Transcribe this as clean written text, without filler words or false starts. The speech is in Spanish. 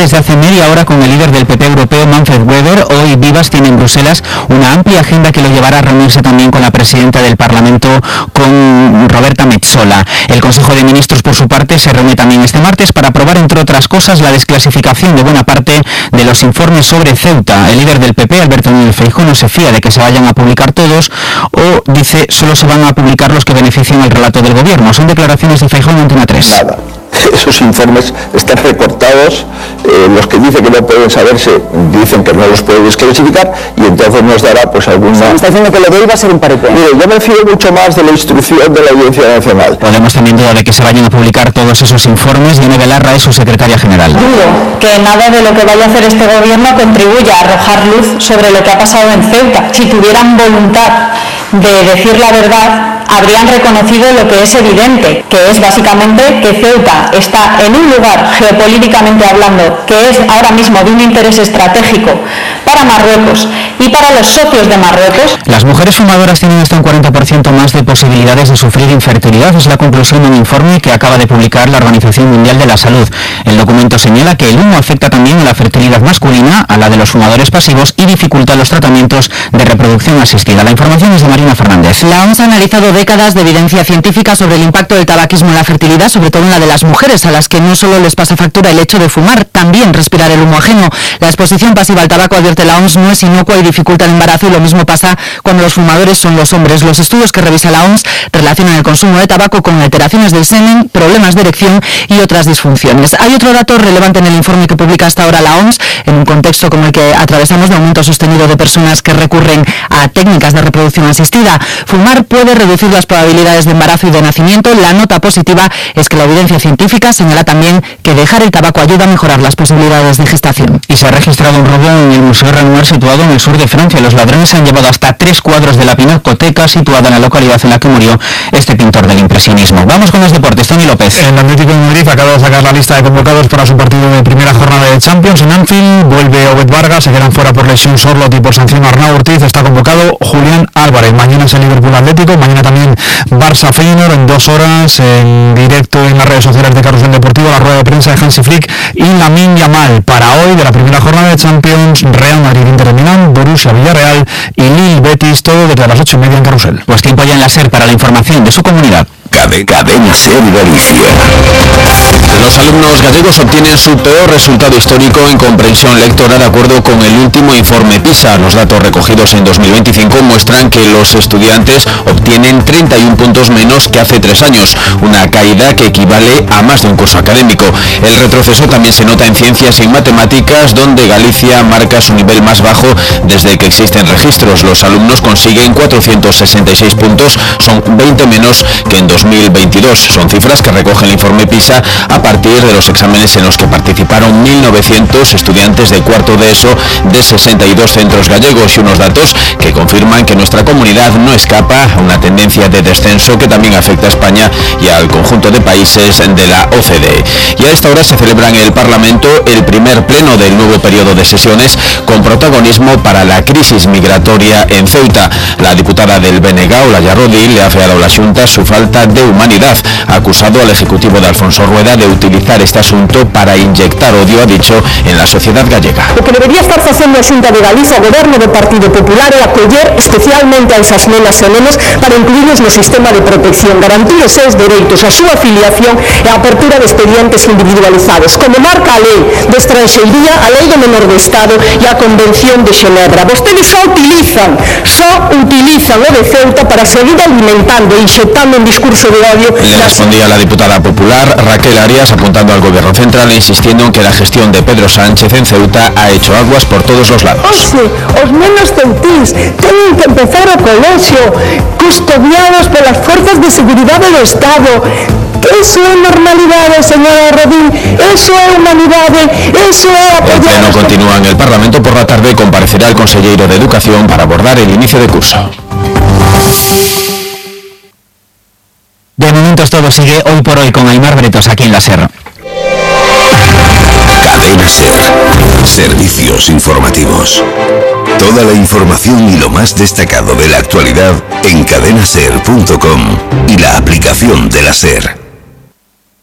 desde hace media hora con el líder del PP europeo, Manfred Weber. Hoy Vivas tiene en Bruselas una amplia agenda que lo llevará a reunirse también con la presidenta del Parlamento, con Roberta Metsola. El Consejo de Ministros, por su parte, se reúne también este martes para aprobar, entre otras cosas, la desclasificación de buena parte de los informes sobre Ceuta. El líder del PP, Alberto Núñez Feijóo, no se fía de que se vayan a publicar todos, o dice solo se van a publicar los que beneficien al relato del gobierno. Son declaraciones de Feijóo en Antena 3. Nada. Esos informes están recortados, los que dicen que no pueden saberse dicen que no los puede desclasificar, y entonces nos dará pues alguna... Está diciendo que lo de hoy va a ser un paripé. Mire, yo me fío mucho más de la instrucción de la Audiencia Nacional. Podemos también duda de que se vayan a publicar todos esos informes. Yone Belarra es su secretaria general. Dudo que nada de lo que vaya a hacer este gobierno contribuya a arrojar luz sobre lo que ha pasado en Ceuta. Si tuvieran voluntad de decir la verdad, habrían reconocido lo que es evidente, que es básicamente que Ceuta está en un lugar, geopolíticamente hablando, que es ahora mismo de un interés estratégico para Marruecos y para los socios de Marruecos. Las mujeres fumadoras tienen hasta un 40% más de posibilidades de sufrir infertilidad. Es la conclusión de un informe que acaba de publicar la Organización Mundial de la Salud. El documento señala que el humo afecta también a la fertilidad masculina, a la de los fumadores pasivos, y dificulta los tratamientos de reproducción asistida. La información es de Marina Fernández. La OMS ha analizado décadas de evidencia científica sobre el impacto del tabaquismo en la fertilidad, sobre todo en la de las mujeres, a las que no solo les pasa factura el hecho de fumar, también respirar el humo ajeno. La exposición pasiva al tabaco, advierte la OMS, no es inocua y dificulta el embarazo, y lo mismo pasa cuando los fumadores son los hombres. Los estudios que revisa la OMS relacionan el consumo de tabaco con alteraciones del semen, problemas de erección y otras disfunciones. Hay otro dato relevante en el informe que publica hasta ahora la OMS, en un contexto como el que atravesamos, de aumento sostenido de personas que recurren a técnicas de reproducción asistida. Fumar puede reducir las probabilidades de embarazo y de nacimiento. La nota positiva es que la evidencia científica señala también que dejar el tabaco ayuda a mejorar las posibilidades de gestación. Y se ha registrado un robo en el Museo Renoir, situado en el sur de Francia. Los ladrones han llevado hasta 3 cuadros de la Pinacoteca, situada en la localidad en la que murió este pintor del impresionismo. Vamos con los deportes. Tony López. El Atlético de Madrid acaba de sacar la lista de convocados para su partido de primera jornada de Champions en Anfield. Vuelve Obed Vargas, se quedan fuera por lesión Sorloth y por sanción Arnau Ortiz. Está convocado Julián Álvarez. Mañana es el Liverpool Atlético, mañana también Barça Feyenoord, en 2 horas en directo en las redes sociales de Carrusel Deportivo, la rueda de prensa de Hansi Flick y Lamine Yamal. Para hoy, de la primera jornada de Champions, Real Madrid, Inter de Milán, Borussia Villarreal y Lille Betis, todo desde las 8:30 en Carrusel. Pues tiempo ya en la SER para la información de su comunidad. Cadena SER Galicia. Los alumnos gallegos obtienen su peor resultado histórico en comprensión lectora, de acuerdo con el último informe PISA. Los datos recogidos en 2025 muestran que los estudiantes obtienen 31 puntos menos que hace 3 años, una caída que equivale a más de un curso académico. El retroceso también se nota en ciencias y en matemáticas, donde Galicia marca su nivel más bajo desde que existen registros. Los alumnos consiguen 466 puntos, son 20 menos que en 2022. Son cifras que recoge el informe PISA a partir de los exámenes en los que participaron 1.900 estudiantes de cuarto de ESO de 62 centros gallegos, y unos datos que confirman que nuestra comunidad no escapa a una tendencia de descenso que también afecta a España y al conjunto de países de la OCDE. Y a esta hora se celebra en el Parlamento el primer pleno del nuevo periodo de sesiones, con protagonismo para la crisis migratoria en Ceuta. La diputada del BNG, Olaya Rodil, le ha afeado a la Xunta su falta de humanidad. Ha acusado al Ejecutivo de Alfonso Rueda de utilizar este asunto para inyectar odio, ha dicho, en la sociedad gallega. O que debería estar facendo a Xunta de Galicia, o Goberno do Partido Popular, é acoller especialmente a esas nenas e nenos para incluirlos no sistema de protección, garantir os seus dereitos, a súa afiliación e a apertura de expedientes individualizados, como marca a lei de extranxeiría, a lei do menor do Estado e a Convención de Xenebra. Vostedes só utilizan o de Ceuta para seguir alimentando e inxectando un discurso de odio. Le respondía la diputada popular Raquel Arias, apuntando al Gobierno central e insistiendo en que la gestión de Pedro Sánchez en Ceuta ha hecho aguas por todos los lados. Os nenos ceutís teñen que empezar o colexio custodiados polas forzas de seguridade do Estado. Eso é normalidade, señora Rodín, eso é humanidade, eso é apoyar... El pleno continúa en el Parlamento. Por la tarde comparecerá el consejero de Educación para abordar el inicio de curso. De momento es todo. Sigue Hoy por Hoy con Aimar Bretos aquí en la SER. Cadena SER. Servicios informativos. Toda la información y lo más destacado de la actualidad en cadenaser.com y la aplicación de la SER.